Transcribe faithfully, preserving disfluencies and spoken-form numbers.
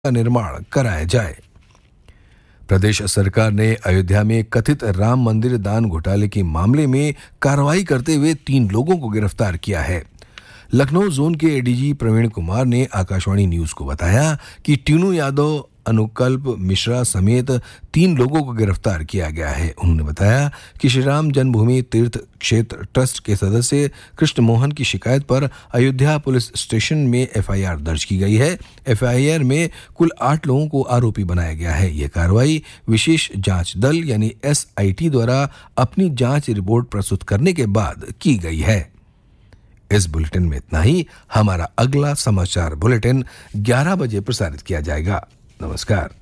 का निर्माण कराया जाए। प्रदेश सरकार ने अयोध्या में कथित राम मंदिर दान घोटाले के मामले में कार्रवाई करते हुए तीन लोगों को गिरफ्तार किया है। लखनऊ जोन के एडीजी प्रवीण कुमार ने आकाशवाणी न्यूज को बताया कि टीनू यादव, अनुकल्प मिश्रा समेत तीन लोगों को गिरफ्तार किया गया है। उन्होंने बताया कि श्री राम जन्मभूमि तीर्थ क्षेत्र ट्रस्ट के सदस्य कृष्ण मोहन की शिकायत पर अयोध्या पुलिस स्टेशन में एफआईआर दर्ज की गई है। एफआईआर में कुल आठ लोगों को आरोपी बनाया गया है। यह कार्रवाई विशेष जांच दल यानी एसआईटी द्वारा अपनी जांच रिपोर्ट प्रस्तुत करने के बाद की गई है। इस बुलेटिन में इतना ही। हमारा अगला समाचार बुलेटिन ग्यारह बजे प्रसारित किया जाएगा। नमस्कार।